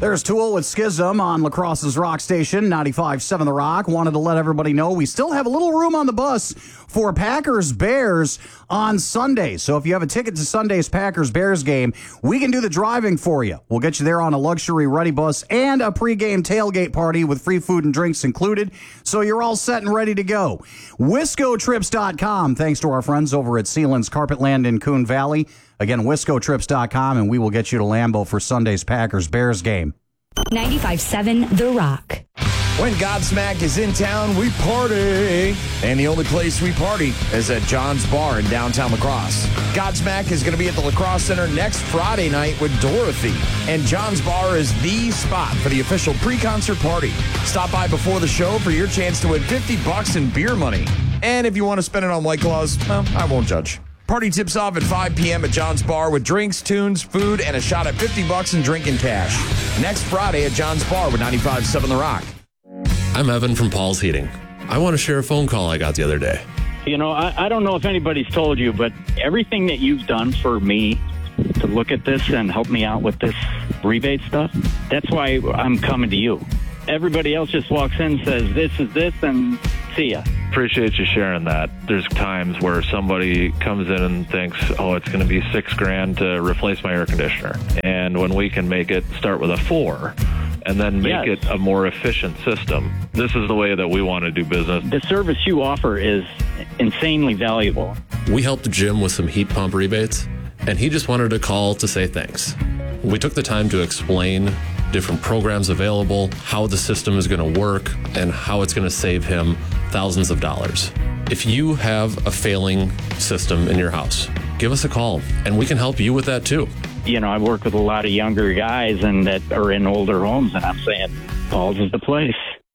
There's Tool with Schism on La Crosse's Rock Station, 95.7 The Rock. Wanted to let everybody know we still have a little room on the bus for Packers-Bears on Sunday. So if you have a ticket to Sunday's Packers-Bears game, we can do the driving for you. We'll get you there on a luxury ready bus and a pregame tailgate party with free food and drinks included. So you're all set and ready to go. WiscoTrips.com, thanks to our friends over at Sealands Carpetland in Coon Valley. Again, WiscoTrips.com, and we will get you to Lambeau for Sunday's Packers-Bears game. 95.7 The Rock. When Godsmack is in town, we party. And the only place we party is at John's Bar in downtown La Crosse. Godsmack is going to be at the La Crosse Center next Friday night with Dorothy. And John's Bar is the spot for the official pre-concert party. Stop by before the show for your chance to win $50 in beer money. And if you want to spend it on White Claws, well, I won't judge. Party tips off at 5 p.m. at John's Bar with drinks, tunes, food, and a shot at $50 in drinking cash. Next Friday at John's Bar with 95.7 The Rock. I'm Evan from Paul's Heating. I want to share a phone call I got the other day. You know, I don't know if anybody's told you, but everything that you've done for me to look at this and help me out with this rebate stuff, that's why I'm coming to you. Everybody else just walks in, says, this is this, and see ya. Appreciate you sharing that. There's times where somebody comes in and thinks, oh, it's going to be $6,000 to replace my air conditioner. And when we can make it start with a 4 and then make it a more efficient system, this is the way that we want to do business. The service you offer is insanely valuable. We helped Jim with some heat pump rebates, and he just wanted to call to say thanks. We took the time to explain different programs available, how the system is going to work, and how it's going to save him thousands of dollars. If you have a failing system in your house, give us a call, and we can help you with that too. You know, I work with a lot of younger guys and that are in older homes, and I'm saying, Paul's is the place.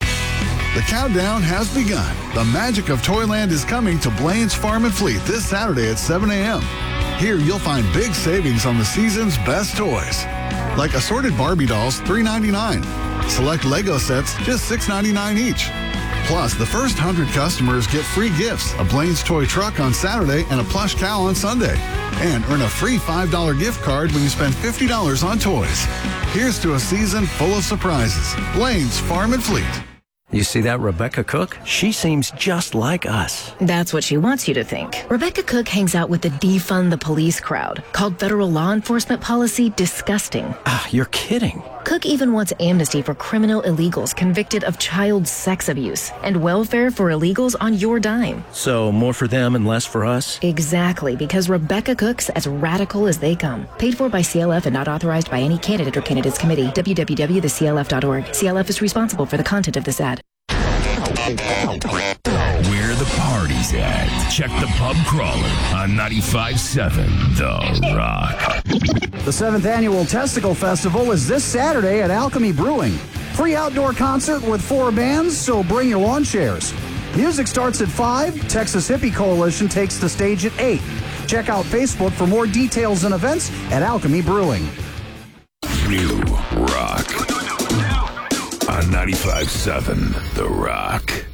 The countdown has begun. The magic of Toyland is coming to Blaine's Farm and Fleet this Saturday at 7 a.m. Here you'll find big savings on the season's best toys, like assorted Barbie dolls, $3.99. Select Lego sets, just $6.99 each. Plus, the first 100 customers get free gifts, a Blaine's toy truck on Saturday and a plush cow on Sunday. And earn a free $5 gift card when you spend $50 on toys. Here's to a season full of surprises. Blaine's Farm and Fleet. You see that Rebecca Cook? She seems just like us. That's what she wants you to think. Rebecca Cook hangs out with the defund the police crowd, called federal law enforcement policy disgusting. Ah, you're kidding. Cook even wants amnesty for criminal illegals convicted of child sex abuse and welfare for illegals on your dime. So more for them and less for us? Exactly, because Rebecca Cook's as radical as they come. Paid for by CLF and not authorized by any candidate or candidates committee. www.theclf.org. CLF is responsible for the content of this ad. Where the party's at. Check the pub crawler on 95.7 The Rock. The 7th Annual Testicle Festival is this Saturday at Alchemy Brewing. Free outdoor concert with 4 bands, so bring your lawn chairs. Music starts at 5. Texas Hippie Coalition takes the stage at 8. Check out Facebook for more details and events at Alchemy Brewing. New Rock on 95.7 The Rock.